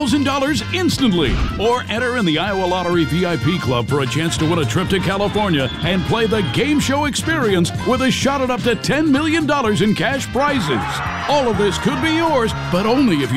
$1,000 instantly. Or enter in the Iowa Lottery VIP Club for a chance to win a trip to California and play the game show experience with a shot at up to $10 million in cash prizes. All of this could be yours, but only if you